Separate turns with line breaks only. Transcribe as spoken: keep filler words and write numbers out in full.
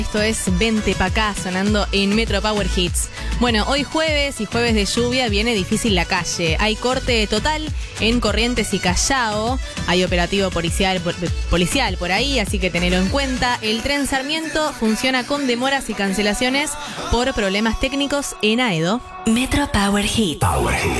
Esto es Vente pa' acá, sonando en Metro Power Hits. Bueno, hoy jueves y jueves de lluvia viene difícil la calle. Hay corte total en Corrientes y Callao. Hay operativo policial, policial por ahí, así que tenerlo en cuenta. El tren Sarmiento funciona con demoras y cancelaciones por problemas técnicos en Aedo.
Metro Power Hits.
Power Hits.